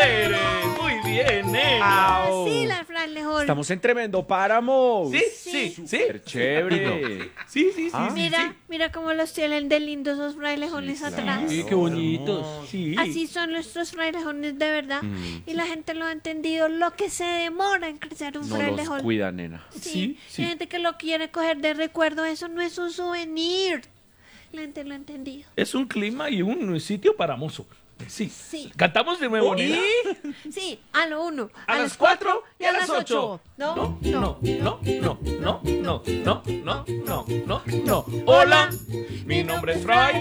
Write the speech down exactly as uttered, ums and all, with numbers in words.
eres! Muy bien, nena. Au. Sí, la frailejón. Estamos en tremendo páramo. Sí, Sí. sí, sí. Súper chévere. Sí, sí, sí, Ah. sí, Mira, sí. mira cómo los tienen de lindos esos frailejones Sí, claro. atrás. Sí, qué bonitos. Sí. Así son nuestros frailejones de verdad. Mm. Y la gente lo ha entendido, lo que se demora en crecer un No los frailejón. cuida, nena. Sí, Sí, sí. Hay gente que lo quiere coger de recuerdo, eso no es un souvenir. La gente lo ha entendido. Es un clima y un sitio para mozo. Sí. Sí. Cantamos de nuevo, nena. Sí, a lo uno, A las cuatro y a las ocho. No, No, no, no, no, no, no, no, no, no, no, no. Hola, mi nombre es Fray.